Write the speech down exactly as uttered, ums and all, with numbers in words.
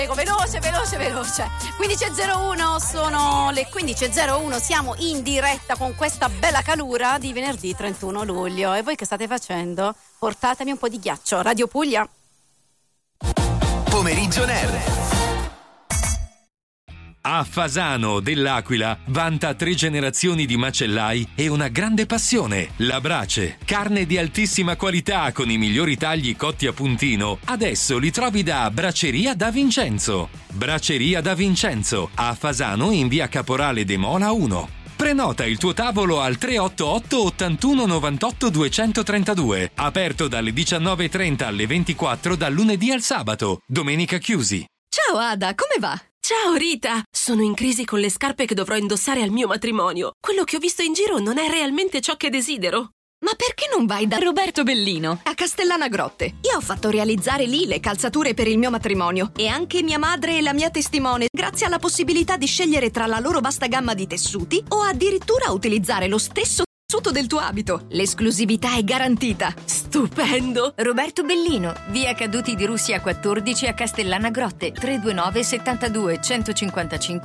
Prego, veloce, veloce, veloce. quindici e zero uno, sono le quindici e zero uno, siamo in diretta con questa bella calura di venerdì trentuno luglio. E voi che state facendo? Portatemi un po' di ghiaccio. Radio Puglia. Pomeriggio Nerd. A Fasano dell'Aquila vanta tre generazioni di macellai e una grande passione, la brace. Carne di altissima qualità con i migliori tagli cotti a puntino. Adesso li trovi da Braceria da Vincenzo. Braceria da Vincenzo, a Fasano in via Caporale de Mola uno. Prenota il tuo tavolo al tre otto otto ottantuno novantotto duecentotrentadue. Aperto dalle diciannove e trenta alle ventiquattro dal lunedì al sabato. Domenica chiusi. Ciao Ada, come va? Ciao Rita! Sono in crisi con le scarpe che dovrò indossare al mio matrimonio. Quello che ho visto in giro non è realmente ciò che desidero. Ma perché non vai da Roberto Bellino a Castellana Grotte? Io ho fatto realizzare lì le calzature per il mio matrimonio e anche mia madre è la mia testimone, grazie alla possibilità di scegliere tra la loro vasta gamma di tessuti o addirittura utilizzare lo stesso tessuto del tuo abito. L'esclusività è garantita. Stupendo! Roberto Bellino, via Caduti di Russia quattordici a Castellana Grotte, tre due nove settantadue centocinquantacinque